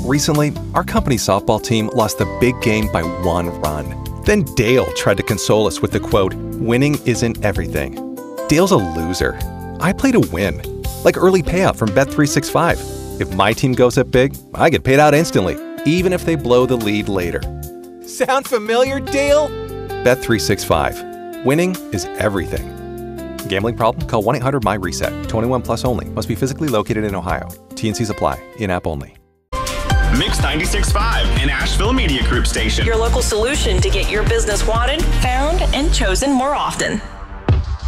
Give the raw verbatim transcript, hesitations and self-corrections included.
Recently, our company's softball team lost the big game by one run. Then Dale tried to console us with the quote, "Winning isn't everything." Dale's a loser. I play to win. Like early payout from Bet three sixty-five. If my team goes up big, I get paid out instantly, even if they blow the lead later. Sound familiar, Dale? Bet three sixty-five. Winning is everything. Gambling problem? Call one eight hundred M Y reset. twenty-one plus only. Must be physically located in Ohio. T and Cs apply. In-app only. Mix ninety-six point five, an Asheville Media Group station. Your local solution to get your business wanted, found, and chosen more often.